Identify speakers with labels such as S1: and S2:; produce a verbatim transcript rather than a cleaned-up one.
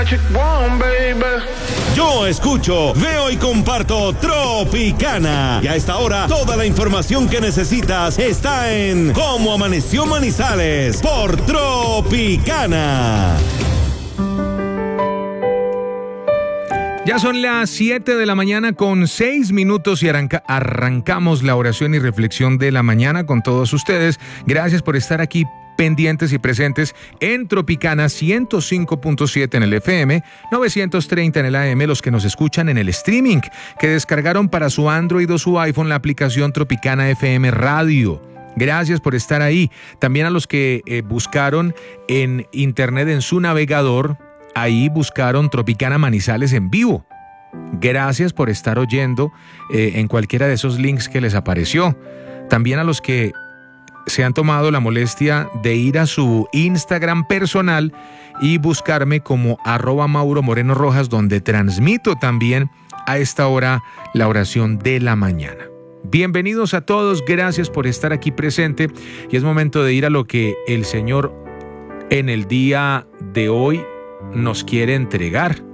S1: Yo escucho, veo y comparto Tropicana. Y a esta hora, toda la información que necesitas está en Cómo Amaneció Manizales por Tropicana.
S2: Ya son las siete de la mañana con seis minutos y arranca, arrancamos la oración y reflexión de la mañana con todos ustedes. Gracias por estar aquí pendientes y presentes en Tropicana ciento cinco punto siete en el F M, novecientos treinta en el A M, los que nos escuchan en el streaming, que descargaron para su Android o su iPhone la aplicación Tropicana F M Radio. Gracias por estar ahí. También a los que eh, buscaron en internet en su navegador, ahí buscaron Tropicana Manizales en vivo. Gracias por estar oyendo eh, en cualquiera de esos links que les apareció. También a los que se han tomado la molestia de ir a su Instagram personal y buscarme como arroba Mauro Moreno Rojas, donde transmito también a esta hora la oración de la mañana. Bienvenidos a todos, gracias por estar aquí presente y es momento de ir a lo que el Señor en el día de hoy nos quiere entregar.